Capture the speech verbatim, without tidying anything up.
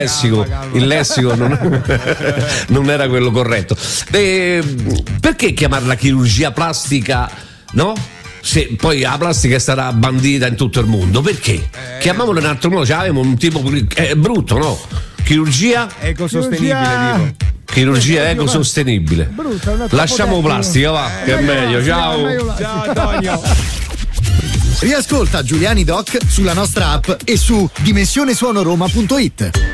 lessico, il lessico non, non era quello corretto. E perché chiamarla chirurgia plastica, no? Se poi la plastica sarà bandita in tutto il mondo, perché? Eh. Chiamiamolo in un altro modo, cioè abbiamo un tipo, è brutto, no? Chirurgia ecosostenibile, tipo. Chirurgia ecosostenibile. Lasciamo plastica, va, eh, che è meglio. Ciao. Ciao Antonio. Riascolta Giuliani Doc sulla nostra app e su dimensionesuonoroma punto it.